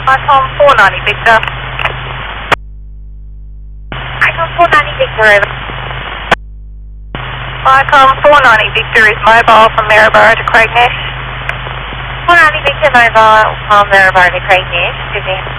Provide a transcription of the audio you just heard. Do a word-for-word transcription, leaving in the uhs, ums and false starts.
Icon four ninety Victor. Icon four ninety Victor, over. Icon four ninety Victor is mobile from Maryborough to Craignash. four ninety Victor mobile from Maryborough to Craignash, good day.